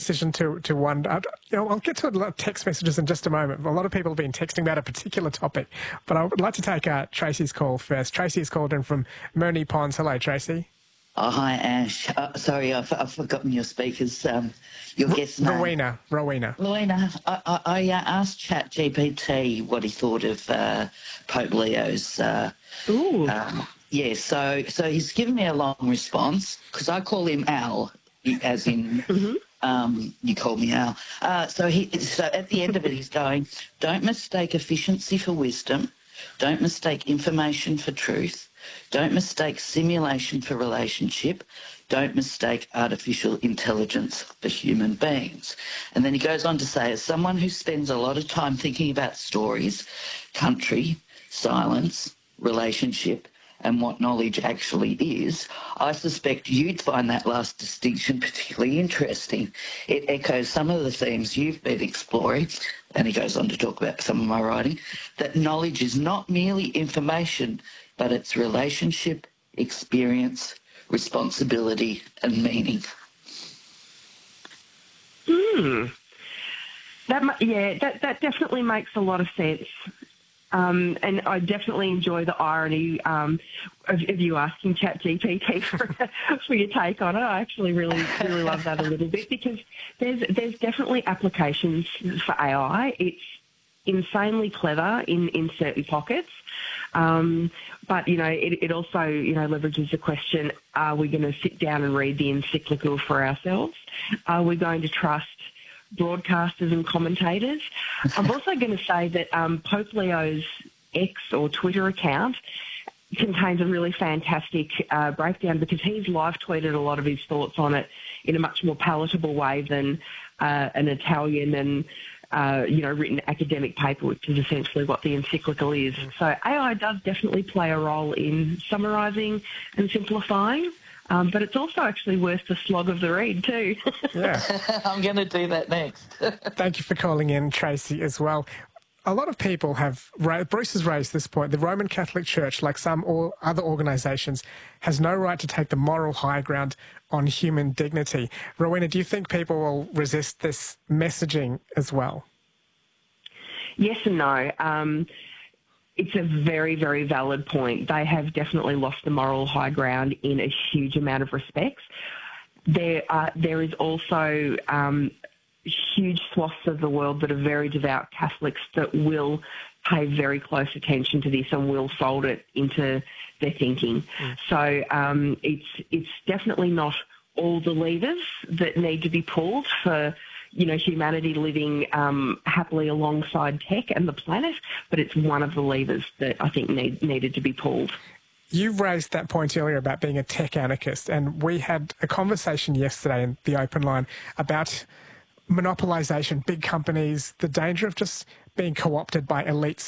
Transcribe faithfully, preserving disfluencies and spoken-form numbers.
decision to, to wonder. You know, I'll get to a lot of text messages in just a moment. A lot of people have been texting about a particular topic, but I would like to take uh, Tracy's call first. Tracy has called in from Moonee Ponds. Hello, Tracy. Oh, hi, Ash. Uh, sorry, I've, I've forgotten your speaker's, um, your R- guest name. Rowena. Rowena. Rowena, I, I, I uh, asked ChatGPT what he thought of uh, Pope Leo's... Uh, Ooh. Uh, yeah, so so he's given me a long response, because I call him Al, as in... Mm-hmm. Um, you called me Al. Uh, so, he, so at the end of it, he's going, don't mistake efficiency for wisdom. Don't mistake information for truth. Don't mistake simulation for relationship. Don't mistake artificial intelligence for human beings. And then he goes on to say, as someone who spends a lot of time thinking about stories, country, silence, relationship, and what knowledge actually is, I suspect you'd find that last distinction particularly interesting. It echoes some of the themes you've been exploring, and he goes on to talk about some of my writing, that knowledge is not merely information, but it's relationship, experience, responsibility, and meaning. Hmm. That mu- yeah, that that definitely makes a lot of sense. Um, and I definitely enjoy the irony um, of, of you asking ChatGPT for, for your take on it. I actually really, really love that a little bit, because there's there's definitely applications for A I. It's insanely clever in, in certain pockets. Um, but, you know, it, it also, you know, leverages the question, are we going to sit down and read the encyclical for ourselves? Are we going to trust broadcasters and commentators? I'm also going to say that um, Pope Leo's X or Twitter account contains a really fantastic uh, breakdown, because he's live tweeted a lot of his thoughts on it in a much more palatable way than uh, an Italian and uh, you know, written academic paper, which is essentially what the encyclical is. So A I does definitely play a role in summarising and simplifying. Um, but it's also actually worth the slog of the read too. Yeah. I'm going to do that next. Thank you for calling in, Tracy, as well. A lot of people have, Bruce has raised this point, the Roman Catholic Church, like some or other organisations, has no right to take the moral high ground on human dignity. Rowena, do you think people will resist this messaging as well? Yes and no. Um, It's a very, very valid point. They have definitely lost the moral high ground in a huge amount of respects. There are, there is also um, huge swaths of the world that are very devout Catholics that will pay very close attention to this and will fold it into their thinking. Mm. So um, it's it's definitely not all the levers that need to be pulled for, you know, humanity living um, happily alongside tech and the planet, but it's one of the levers that I think need, needed to be pulled. You raised that point earlier about being a tech anarchist, and we had a conversation yesterday in the open line about monopolisation, big companies, the danger of just being co-opted by elites